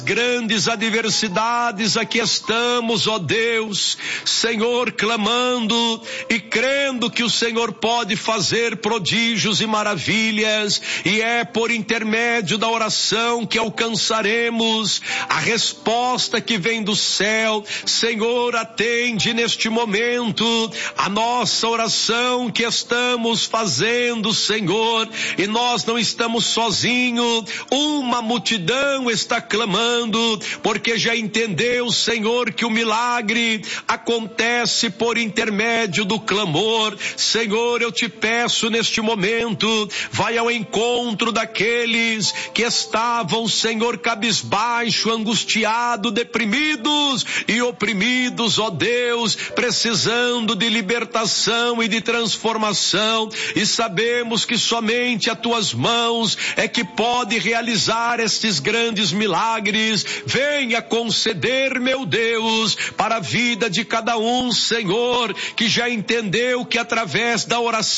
grandes adversidades, aqui estamos, ó Deus, Senhor, clamando e crendo que o Senhor pode fazer prodígios e maravilhas, e é por intermédio da oração que alcançaremos a resposta que vem do céu. Senhor, atende neste momento a nossa oração que estamos fazendo, Senhor, e nós não estamos sozinhos, uma multidão está clamando, porque já entendeu, Senhor, que o milagre acontece por intermédio do clamor. Senhor, eu te peço neste momento, vai ao encontro daqueles que estavam, Senhor, cabisbaixo, angustiado, deprimidos e oprimidos, ó Deus, precisando de libertação e de transformação, e sabemos que somente as tuas mãos é que pode realizar estes grandes milagres. Venha conceder, meu Deus, para a vida de cada um, Senhor, que já entendeu que através da oração